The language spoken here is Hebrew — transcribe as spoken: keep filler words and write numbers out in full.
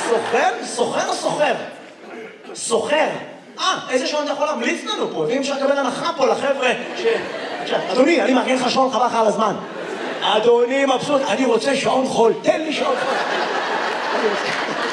סוחר? סוחר או סוחר? סוחר. אה, איזה שעון אתה יכול להמליץ לנו פה? ואם אפשר לקבל הנחה פה לחבר'ה ש... אדוני, אני מארגן לך שעון חבל לך על הזמן. אדוני מבסוט, אני רוצה שעון חול, תן לי שעון חול.